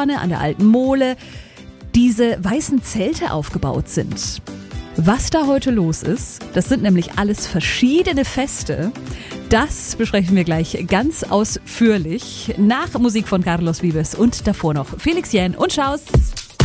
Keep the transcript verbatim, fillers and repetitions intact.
vorne an der alten Mole diese weißen Zelte aufgebaut sind. Was da heute los ist, das sind nämlich alles verschiedene Feste. Das besprechen wir gleich ganz ausführlich nach Musik von Carlos Vives und davor noch Felix Jähn und Schaus.